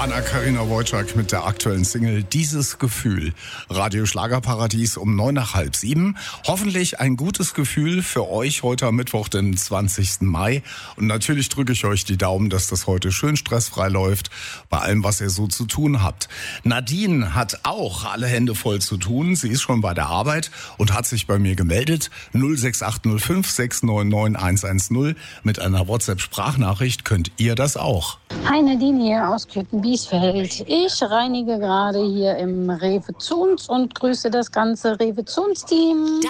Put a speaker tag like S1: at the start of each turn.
S1: Anna-Karina Wojcik mit der aktuellen Single Dieses Gefühl. Radio Schlagerparadies um 6:45. Hoffentlich ein gutes Gefühl für euch heute am Mittwoch, den 20. Mai. Und natürlich drücke ich euch die Daumen, dass das heute schön stressfrei läuft, bei allem, was ihr so zu tun habt. Nadine hat auch alle Hände voll zu tun. Sie ist schon bei der Arbeit und hat sich bei mir gemeldet. 06805 699 110. Mit einer WhatsApp-Sprachnachricht könnt ihr das auch.
S2: Hi, Nadine hier aus Küken-Biesfeld. Ich reinige gerade hier im Rewe Zuns und grüße das ganze Rewe Zuns-Team.